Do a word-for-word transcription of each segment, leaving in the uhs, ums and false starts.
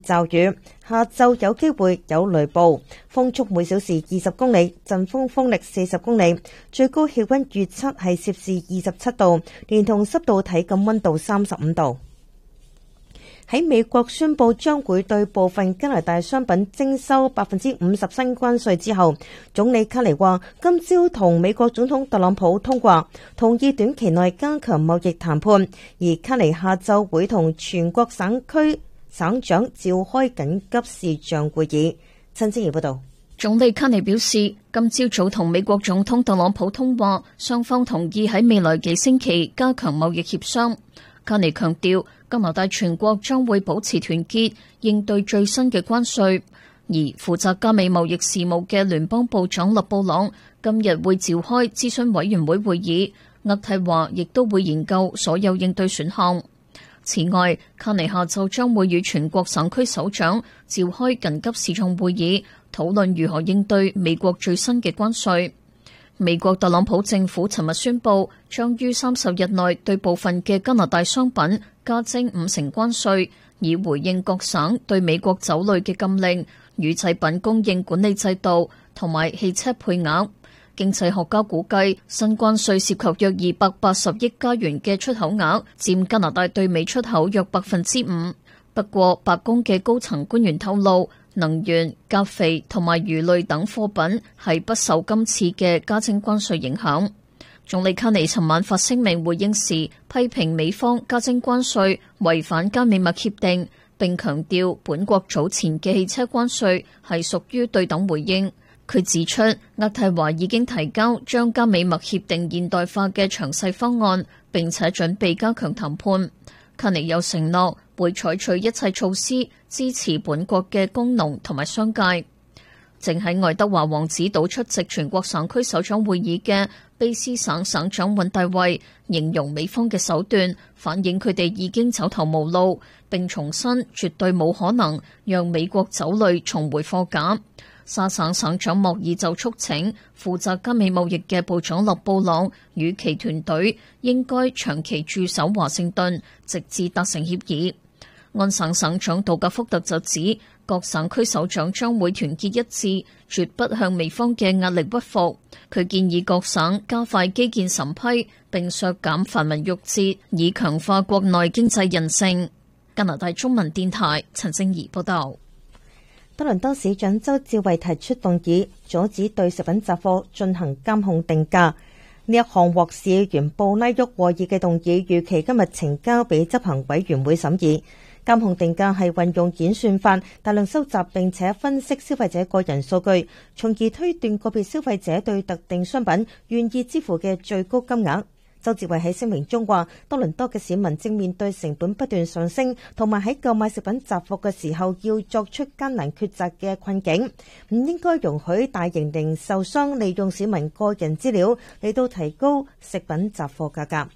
驟雨，下晝有機會有雷暴，風速每小時二十公里，陣風風力四十公里，最高氣溫預測係攝氏二十七度，連同濕度體感溫度三十五度。喺美國宣布將會對部分加拿大商品徵收百分之五十新關稅之後，總理卡尼話今朝同美國總統特朗普通話，同意短期內加強貿易談判，而卡尼下晝會同全國省區省長召開緊急視像會議。陳志怡報道。 總理卡尼表示，今朝早同美國總統特朗普通話，雙方同意喺未來幾星期加強貿易協商。卡尼強調，加拿大全國將會保持團結，應對最新嘅關稅。而負責加美貿易事務嘅聯邦部長勒布朗今日會召開諮詢委員會會議，渥太華亦都會研究所有應對選項。此外，卡尼下晝將會與全國省區首長召開緊急視像會議，討論如何應對美國最新嘅關稅。美國特朗普政府尋日宣布，將於三十日內對部分嘅加拿大商品加徵五成關稅，以回應各省對美國酒類嘅禁令、乳製品供應管理制度同埋汽車配額。經濟學家估計，新關稅涉及約二百八十億加元嘅出口額，佔加拿大對美出口約百分之五。不過，白宮嘅高層官員透露，能源、鉀肥同埋魚類等貨品係不受今次嘅加徵關稅影響。總理卡尼尋晚發聲明回應時，批評美方加徵關稅違反加美貿協定，並強調本國早前嘅汽車關稅係屬於對等回應。佢指出，渥太華已經提交將加美貿協定現代化嘅詳細方案，並且準備加強談判。卡尼又承諾會採取一切措施支持本國嘅工農同埋商界。正喺愛德華王子島出席全國省區首長會議嘅卑斯省省長尹大衛形容美方嘅手段反映佢哋已經走投無路，並重申絕對冇可能讓美國酒類重回貨架。沙省省長莫爾就促請負責加美貿易嘅部長勒布朗與其團隊應該長期駐守華盛頓，直至達成協議。安省省長杜格福特就指，各省區首長將會團結一致，絕不向美方嘅壓力屈服。佢建議各省加快基建審批，並削減繁文縟節，以強化國內經濟韌性。加拿大中文電台陳靜怡報道。 多倫多市長周志偉提出動議，阻止對食品雜貨進行監控定價。呢一項獲市議員布拉沃獲意嘅動議，預期今日呈交俾執行委員會審議。監控定價係運用演算法，大量收集並且分析消費者個人數據，從而推斷個別消費者對特定商品願意支付嘅最高金額。周志偉喺聲明中話，多倫多嘅市民正面對成本不斷上升，同埋喺購買食品雜貨嘅時候要作出艱難抉擇嘅困境，唔應該容許大型零售商利用市民個人資料嚟到提高食品雜貨價格。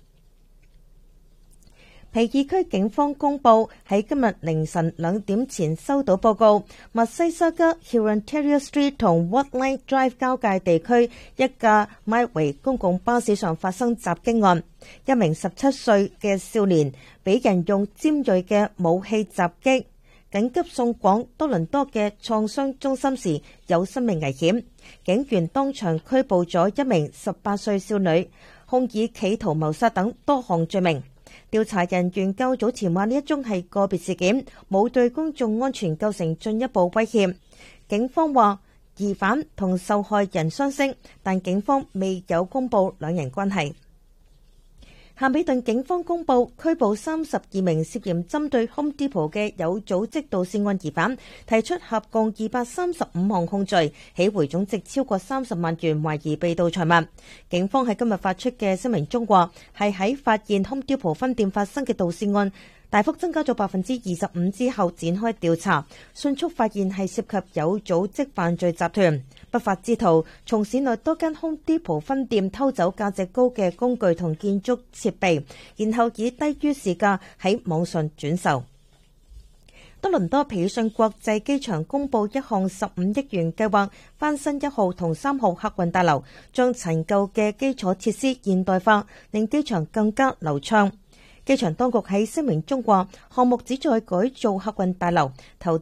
皮爾區警方公佈喺今日凌晨兩點前收到報告，密西沙加 Hurontario Street 同 Woodline Drive 交界地區一架 MyWay 公共巴士上發生襲擊案，一名十七歲嘅少年俾人用尖銳嘅武器襲擊，緊急送往多倫多嘅創傷中心時有生命危險。警員當場拘捕咗一名十八歲少女，控以企圖謀殺等多項罪名。調查人員較早前話呢一宗係個別事件，冇對公眾安全構成進一步威脅。警方話疑犯同受害人相識，但警方未有公佈兩人關係。咸美頓警方公佈拘捕三十二名涉嫌針對 Home Depot 嘅有組織盜竊案疑犯，提出合共二百三十五項控罪，起回總值超過三十萬元懷疑被盜財物。警方喺今日發出嘅聲明中話，係喺發現 Home Depot 分店發生嘅盜竊案大幅增加咗百分之二十五之後展開調查，迅速發現係涉及有組織犯罪集團。不法之徒從市內多間 Home Depot 分店偷走價值高嘅工具同建築設備，然後以低於市價喺網上轉售。多倫多皮爾遜國際機場公佈一項十五億元計劃，翻新一號同三號客運大樓，將陳舊嘅基礎設施現代化，令機場更加流暢。機場當局喺聲明中話，項目旨在改造客運大樓，投